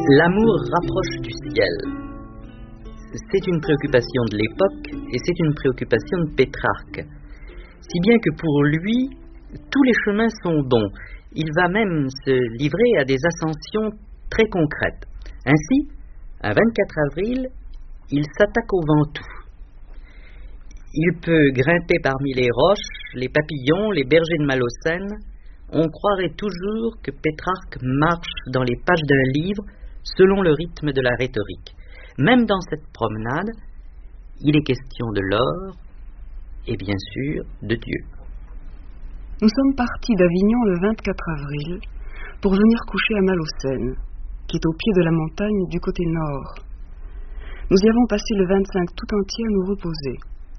L'amour rapproche du ciel. C'est une préoccupation de l'époque et c'est une préoccupation de Pétrarque. Si bien que pour lui, tous les chemins sont bons. Il va même se livrer à des ascensions très concrètes. Ainsi, un 24 avril, il s'attaque au Ventoux. Il peut grimper parmi les roches, les papillons, les bergers de Malocène. On croirait toujours que Pétrarque marche dans les pages d'un livre selon le rythme de la rhétorique. Même dans cette promenade, il est question de l'or et bien sûr de Dieu. Nous sommes partis d'Avignon le 24 avril pour venir coucher à Malocène, qui est au pied de la montagne du côté nord. Nous y avons passé le 25 tout entier à nous reposer.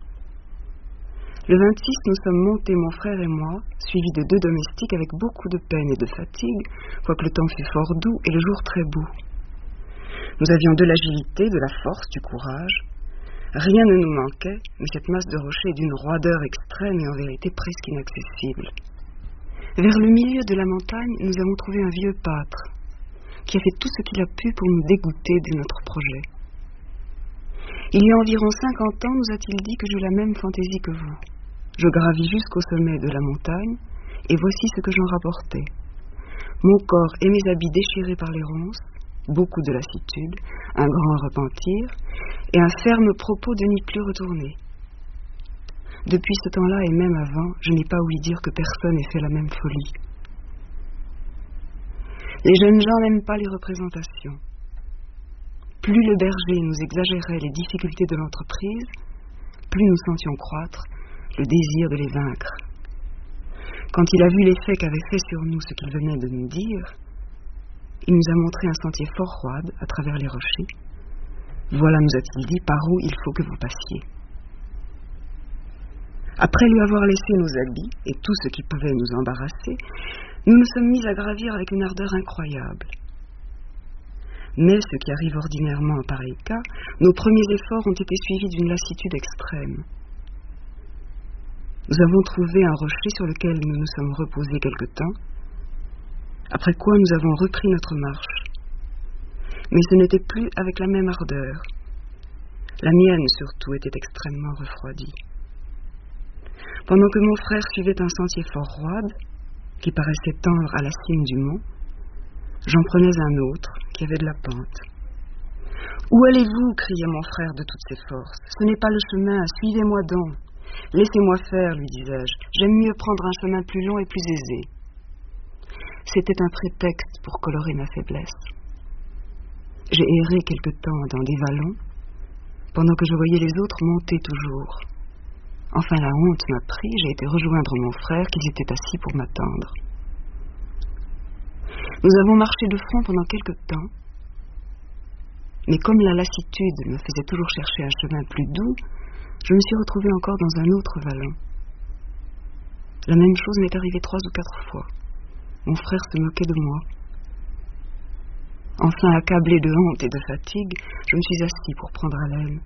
Le 26, nous sommes montés, mon frère et moi, suivis de 2 domestiques avec beaucoup de peine et de fatigue, quoique le temps fût fort doux et le jour très beau. Nous avions de l'agilité, de la force, du courage. Rien ne nous manquait, mais cette masse de rochers est d'une roideur extrême et en vérité presque inaccessible. Vers le milieu de la montagne, nous avons trouvé un vieux pâtre qui a fait tout ce qu'il a pu pour nous dégoûter de notre projet. Il y a environ 50 ans, nous a-t-il dit que j'eus la même fantaisie que vous. Je gravis jusqu'au sommet de la montagne, et voici ce que j'en rapportais. Mon corps et mes habits déchirés par les ronces, beaucoup de lassitude, un grand repentir, et un ferme propos de n'y plus retourner. Depuis ce temps-là, et même avant, je n'ai pas ouï dire que personne ait fait la même folie. Les jeunes gens n'aiment pas les représentations. Plus le berger nous exagérait les difficultés de l'entreprise, plus nous sentions croître le désir de les vaincre. Quand il a vu l'effet qu'avait fait sur nous ce qu'il venait de nous dire, il nous a montré un sentier fort roide à travers les rochers. Voilà, nous a-t-il dit, par où il faut que vous passiez. Après lui avoir laissé nos habits et tout ce qui pouvait nous embarrasser, nous nous sommes mis à gravir avec une ardeur incroyable. Mais ce qui arrive ordinairement en pareil cas, nos premiers efforts ont été suivis d'une lassitude extrême. Nous avons trouvé un rocher sur lequel nous nous sommes reposés quelque temps, après quoi nous avons repris notre marche. Mais ce n'était plus avec la même ardeur. La mienne surtout était extrêmement refroidie. Pendant que mon frère suivait un sentier fort roide, qui paraissait tendre à la cime du mont, j'en prenais un autre qui avait de la pente. « Où allez-vous » criait mon frère de toutes ses forces. « Ce n'est pas le chemin, suivez-moi donc. Laissez-moi faire, lui disais-je. J'aime mieux prendre un chemin plus long et plus aisé. » C'était un prétexte pour colorer ma faiblesse. J'ai erré quelque temps dans des vallons, pendant que je voyais les autres monter toujours. Enfin, la honte m'a pris, j'ai été rejoindre mon frère, qui s'était assis pour m'attendre. Nous avons marché de front pendant quelque temps, mais comme la lassitude me faisait toujours chercher un chemin plus doux, je me suis retrouvée encore dans un autre vallon. La même chose m'est arrivée 3 ou 4 fois. Mon frère se moquait de moi. Enfin, accablé de honte et de fatigue, je me suis assis pour prendre haleine.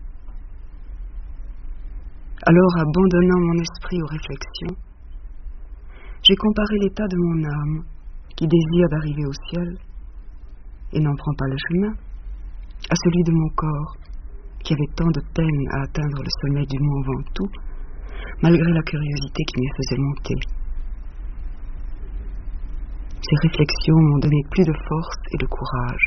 Alors, abandonnant mon esprit aux réflexions, j'ai comparé l'état de mon âme, qui désire d'arriver au ciel, et n'en prend pas le chemin, à celui de mon corps, qui avait tant de peine à atteindre le sommet du mont Ventoux, malgré la curiosité qui m'y faisait monter. Ces réflexions m'ont donné plus de force et de courage.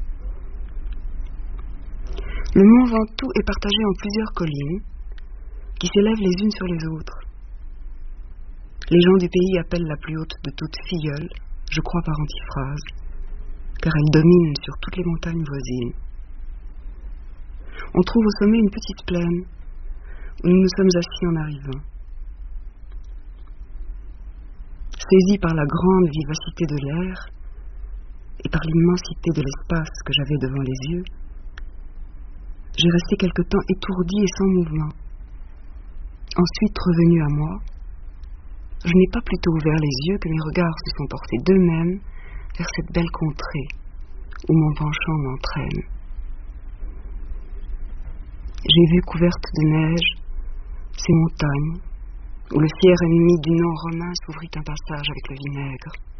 Le mont Ventoux est partagé en plusieurs collines, qui s'élèvent les unes sur les autres. Les gens du pays appellent la plus haute de toutes Filleule, je crois par antiphrase, car elle domine sur toutes les montagnes voisines. On trouve au sommet une petite plaine, où nous nous sommes assis en arrivant. Saisi par la grande vivacité de l'air et par l'immensité de l'espace que j'avais devant les yeux, j'ai resté quelque temps étourdi et sans mouvement. Ensuite, revenu à moi, je n'ai pas plutôt ouvert les yeux que mes regards se sont portés d'eux-mêmes vers cette belle contrée où mon penchant m'entraîne. J'ai vu couvertes de neige ces montagnes où le fier ennemi du nom romain s'ouvrit un passage avec le vinaigre.